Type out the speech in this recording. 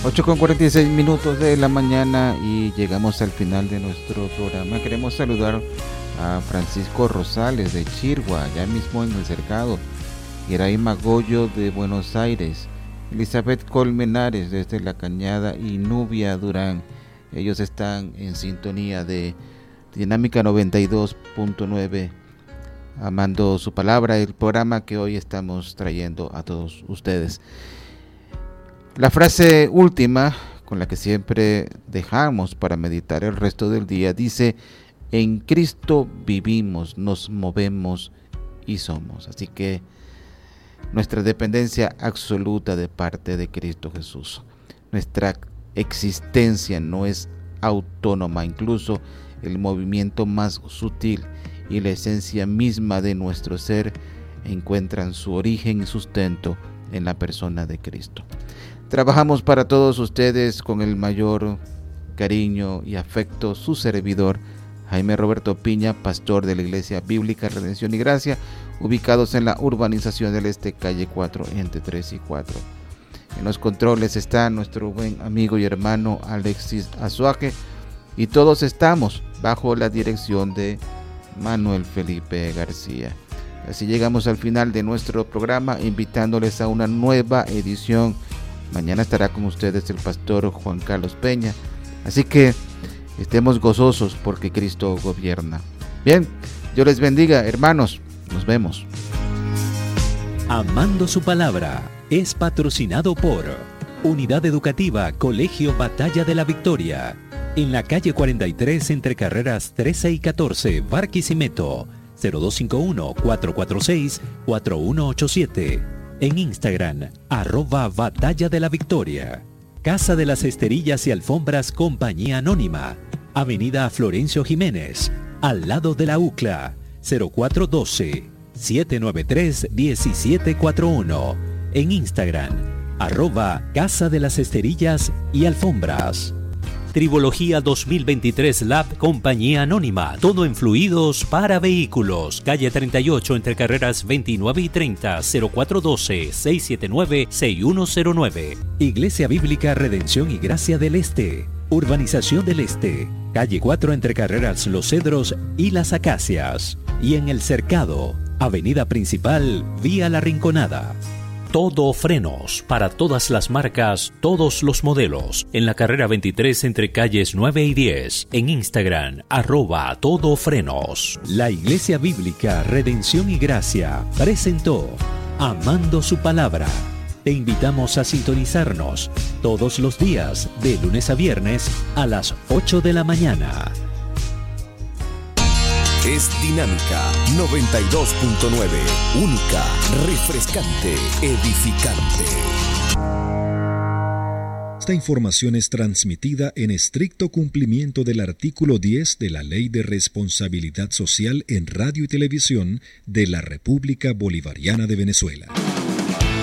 8:46 de la mañana y llegamos al final de nuestro programa. Queremos saludar a Francisco Rosales de Chirgua, allá mismo en el Cercado, Iraima Goyo de Buenos Aires, Elizabeth Colmenares desde La Cañada y Nubia Durán. Ellos están en sintonía de Dinámica 92.9, amando su palabra, el programa que hoy estamos trayendo a todos ustedes. La frase última, con la que siempre dejamos para meditar el resto del día, dice: en Cristo vivimos, nos movemos y somos. Así que nuestra dependencia absoluta de parte de Cristo Jesús. Nuestra existencia no es autónoma, incluso el movimiento más sutil y la esencia misma de nuestro ser encuentran su origen y sustento en la persona de Cristo. Trabajamos para todos ustedes con el mayor cariño y afecto, su servidor Jaime Roberto Piña, pastor de la Iglesia Bíblica Redención y Gracia, ubicados en la urbanización del Este, calle 4, entre 3 y 4. En los controles está nuestro buen amigo y hermano Alexis Azuaje, y todos estamos bajo la dirección de Manuel Felipe García. Así llegamos al final de nuestro programa, invitándoles a una nueva edición. Mañana estará con ustedes el pastor Juan Carlos Peña. Así que estemos gozosos porque Cristo gobierna. Bien, Dios les bendiga, hermanos. Nos vemos. Amando su palabra es patrocinado por Unidad Educativa Colegio Batalla de la Victoria, en la calle 43 entre carreras 13 y 14, Barquisimeto, 0251-446-4187. En Instagram, @Batalla de la Victoria. Casa de las Esterillas y Alfombras Compañía Anónima, Avenida Florencio Jiménez, al lado de la UCLA, 0412-793-1741. En Instagram, @Casa de las Esterillas y Alfombras. Tribología 2023 Lab Compañía Anónima. Todo en fluidos para vehículos. Calle 38 entre carreras 29 y 30. 0412-679-6109. Iglesia Bíblica Redención y Gracia del Este. Urbanización del Este. Calle 4 entre carreras Los Cedros y Las Acacias. Y en El Cercado. Avenida Principal, vía La Rinconada. Todo Frenos, para todas las marcas, todos los modelos. En la carrera 23 entre calles 9 y 10. En Instagram, @Todofrenos. La Iglesia Bíblica Redención y Gracia presentó Amando su Palabra. Te invitamos a sintonizarnos todos los días, de lunes a viernes, a las 8 de la mañana. Es Dinámica 92.9, única, refrescante, edificante. Esta información es transmitida en estricto cumplimiento del artículo 10 de la Ley de Responsabilidad Social en Radio y Televisión de la República Bolivariana de Venezuela.